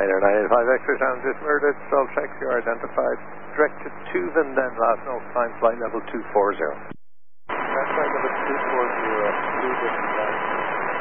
Niner 985 X-ray sound dismurdered, stall check, you are identified. Directed to Vanden, last known time, flight level 240. Flight level 240,